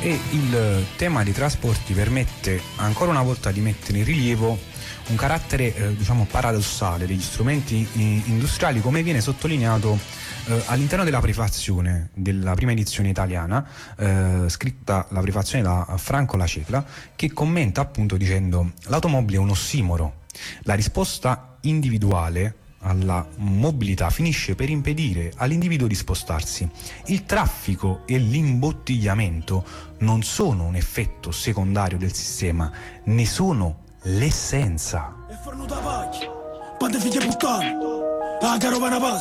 E il tema dei trasporti permette ancora una volta di mettere in rilievo un carattere paradossale degli strumenti industriali, come viene sottolineato all'interno della prefazione della prima edizione italiana, scritta la prefazione da Franco La Cecla, che commenta appunto dicendo: l'automobile è un ossimoro, la risposta individuale alla mobilità finisce per impedire all'individuo di spostarsi. Il traffico e l'imbottigliamento non sono un effetto secondario del sistema, ne sono l'essenza. E farlo da pacchi, quante figlie puttane, la carovana passa.